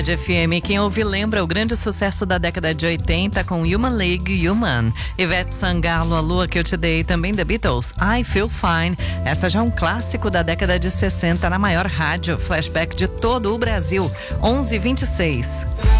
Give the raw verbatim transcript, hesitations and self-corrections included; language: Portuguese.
de F M, quem ouve lembra o grande sucesso da década de oitenta com Human League, Human. Ivete Sangalo, A Lua Que Eu Te Dei, também The Beatles, I Feel Fine. Essa já é um clássico da década de sessenta na maior rádio, flashback de todo o Brasil, onze e vinte e seis.